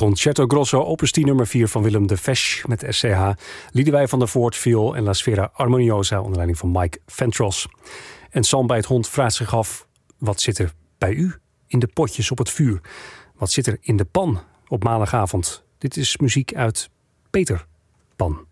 Concerto Grosso, opus 10 nummer 4 van Willem de Fesch met SCH. Liedewij van der Voort, viool en La Sfera Armoniosa onder leiding van Mike Ventros. En Sam bij het Hond vraagt zich af, wat zit er bij u in de potjes op het vuur? Wat zit er in de pan op maandagavond? Dit is muziek uit Peter Pan.